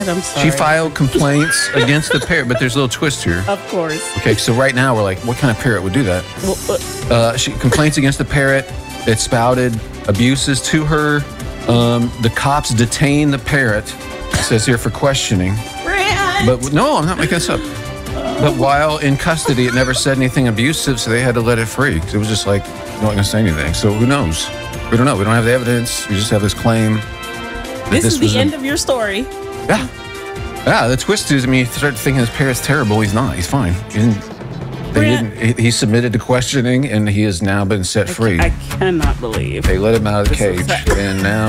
I'm sorry. She filed complaints against the parrot, but there's a little twist here. Of course. Okay, so right now we're like, what kind of parrot would do that? Well, She complains against the parrot. It spouted abuses to her. The cops detain the parrot. It says here for questioning. Brad. But no, I'm not making this up. But while in custody, it never said anything abusive, so they had to let it free. It was just like, I'm not going to say anything. So who knows? We don't know. We don't have the evidence. We just have this claim. This is the end of your story. Yeah. Yeah, the twist is, I mean, you start thinking this parrot's terrible. He's not. He's fine. He submitted to questioning, and he has now been set free. I cannot believe. They let him out of the This is cage, and now